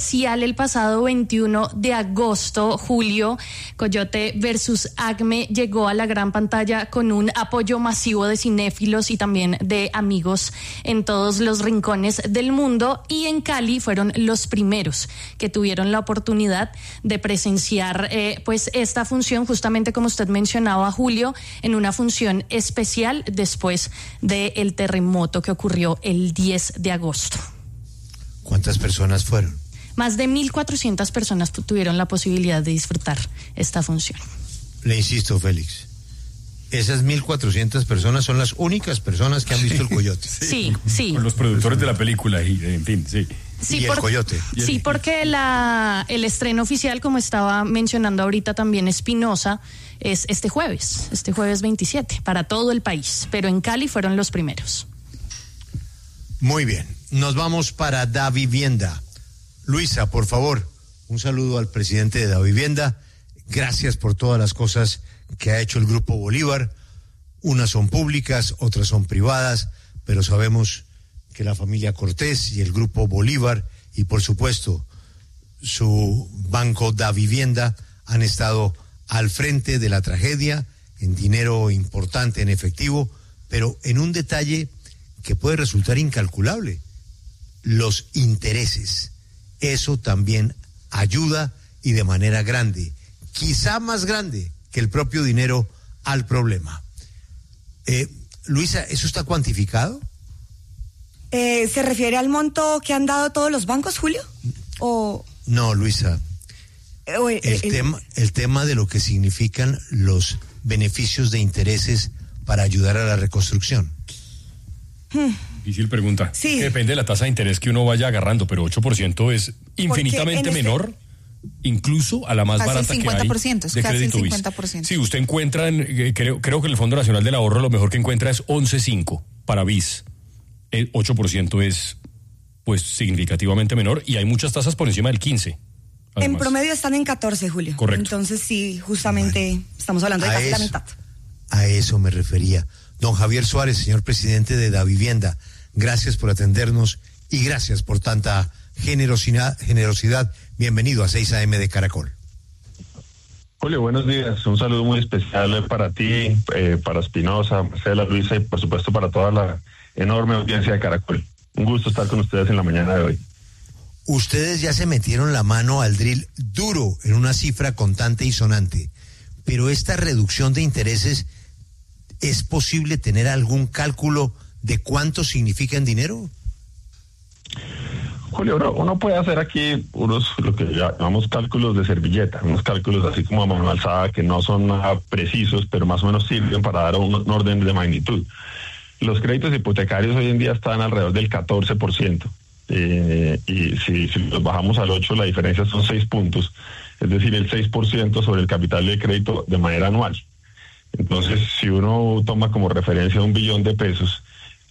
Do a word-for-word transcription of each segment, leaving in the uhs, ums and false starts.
especial el pasado veintiuno de agosto, Julio. Coyote versus Acme llegó a la gran pantalla con un apoyo masivo de cinéfilos y también de amigos en todos los rincones del mundo, y en Cali fueron los primeros que tuvieron la oportunidad de presenciar eh, pues esta función, justamente como usted mencionaba, Julio, en una función especial después del terremoto que ocurrió el diez de agosto. ¿Cuántas personas fueron? Más de mil cuatrocientas personas tuvieron la posibilidad de disfrutar esta función. Le insisto, Félix, esas mil cuatrocientas personas son las únicas personas que han visto el Coyote. Sí, sí. Con los productores de la película y, en fin, sí. Sí, y el por, Coyote. Sí, porque la, el estreno oficial, como estaba mencionando ahorita también Espinosa, es este jueves, este jueves veintisiete, para todo el país, pero en Cali fueron los primeros. Muy bien, nos vamos para Davivienda. Luisa, por favor, un saludo al presidente de Davivienda. Gracias por todas las cosas que ha hecho el Grupo Bolívar. Unas son públicas, otras son privadas, pero sabemos que la familia Cortés y el Grupo Bolívar y por supuesto su Banco Davivienda han estado al frente de la tragedia en dinero importante, en efectivo, pero en un detalle que puede resultar incalculable: los intereses. Eso también ayuda, y de manera grande, quizá más grande que el propio dinero, al problema. Eh, Luisa, ¿eso está cuantificado? Eh, ¿Se refiere al monto que han dado todos los bancos, Julio? ¿O... No, Luisa. Eh, o el, el, el, tema, el tema de lo que significan los beneficios de intereses para ayudar a la reconstrucción. Hmm. Difícil pregunta. Sí. Que depende de la tasa de interés que uno vaya agarrando, pero ocho por ciento es infinitamente este... menor, incluso a la más casi barata el cincuenta por ciento, que hay de casi crédito el BIS. cincuenta por ciento. Sí, usted encuentra, en, eh, creo, creo que en el Fondo Nacional del Ahorro lo mejor que encuentra es once punto cinco para BIS. El ocho por ciento es pues significativamente menor, y hay muchas tasas por encima del quince. Además. En promedio están en catorce, Julio. Correcto. Entonces sí, justamente bueno, estamos hablando de casi eso, la mitad. A eso me refería. Don Javier Suárez, señor presidente de Davivienda, gracias por atendernos y gracias por tanta generosidad. generosidad. Bienvenido a seis A M de Caracol. Julio, buenos días. Un saludo muy especial para ti, eh, para Espinosa, Marcela, Luisa y por supuesto para toda la enorme audiencia de Caracol. Un gusto estar con ustedes en la mañana de hoy. Ustedes ya se metieron la mano al drill duro en una cifra contante y sonante, pero esta reducción de intereses, ¿es posible tener algún cálculo de cuánto significa en dinero? Julio, uno, uno puede hacer aquí unos, lo que llamamos cálculos de servilleta, unos cálculos así como a mano alzada que no son nada precisos, pero más o menos sirven para dar un, un orden de magnitud. Los créditos hipotecarios hoy en día están alrededor del catorce por ciento. Eh, y si, si los bajamos al ocho, la diferencia son seis puntos, es decir, el seis por ciento sobre el capital de crédito de manera anual. Entonces, si uno toma como referencia un billón de pesos,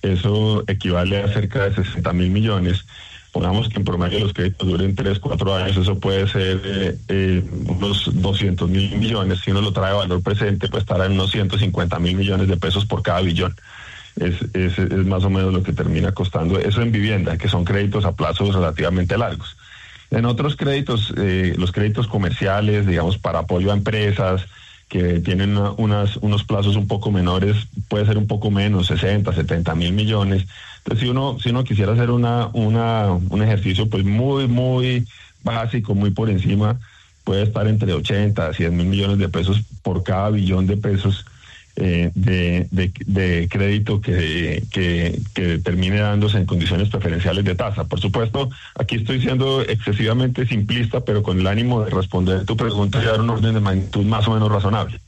eso equivale a cerca de sesenta mil millones. Pongamos que en promedio los créditos duren tres, cuatro años, eso puede ser eh, eh, unos doscientos mil millones. Si uno lo trae a valor presente, pues estará en unos ciento cincuenta mil millones de pesos por cada billón. Es, es, es más o menos lo que termina costando eso en vivienda, que son créditos a plazos relativamente largos. En otros créditos, eh, los créditos comerciales, digamos, para apoyo a empresas que tienen una, unas, unos plazos un poco menores, puede ser un poco menos, sesenta, setenta mil millones. Entonces, si uno, si uno quisiera hacer una, una, un ejercicio pues muy, muy básico, muy por encima, puede estar entre ochenta, cien mil millones de pesos por cada billón de pesos Eh, de, de, de crédito que, que, que termine dándose en condiciones preferenciales de tasa. Por supuesto, aquí estoy siendo excesivamente simplista, pero con el ánimo de responder tu pregunta y dar un orden de magnitud más o menos razonable.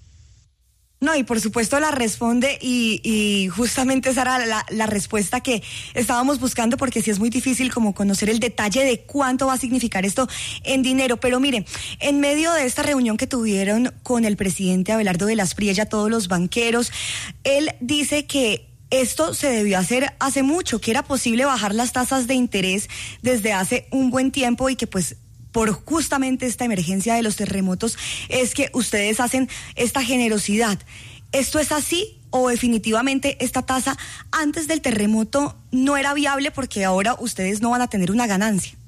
No, y por supuesto la responde y, y justamente esa era la, la respuesta que estábamos buscando, porque sí es muy difícil como conocer el detalle de cuánto va a significar esto en dinero. Pero miren, en medio de esta reunión que tuvieron con el presidente Abelardo de las Priella, todos los banqueros, él dice que esto se debió hacer hace mucho, que era posible bajar las tasas de interés desde hace un buen tiempo y que pues por justamente esta emergencia de los terremotos es que ustedes hacen esta generosidad. ¿Esto es así o definitivamente esta tasa antes del terremoto no era viable porque ahora ustedes no van a tener una ganancia?